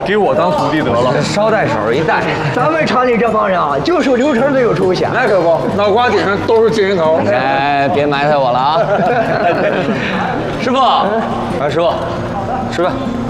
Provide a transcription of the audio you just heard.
给我当徒弟得了， 捎带手一带。 咱们厂里这帮人啊，就属刘成最有出息。 那可不，脑瓜顶上都是金银头。 哎，别埋汰我了啊！师傅，师傅，吃饭。